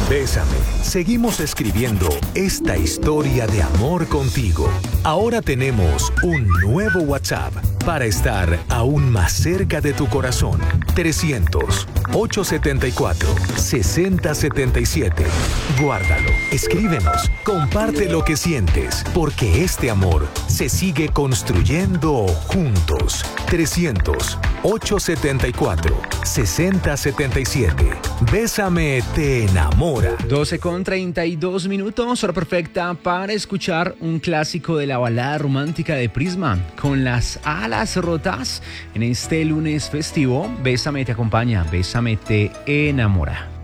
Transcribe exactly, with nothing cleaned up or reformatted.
Bésame, seguimos escribiendo esta historia de amor contigo. Ahora tenemos un nuevo WhatsApp para estar aún más cerca de tu corazón. trescientos, ochocientos setenta y cuatro, sesenta setenta y siete. Guárdalo, escríbenos, comparte lo que sientes, porque este amor se sigue construyendo juntos. trescientos, ochocientos setenta y cuatro, sesenta setenta y siete. Bésame te enamora. doce con treinta y dos minutos, hora perfecta para escuchar un clásico de la balada romántica de Prisma, Con las alas rotas. En este lunes festivo, Bésame te acompaña, Bésame te enamora.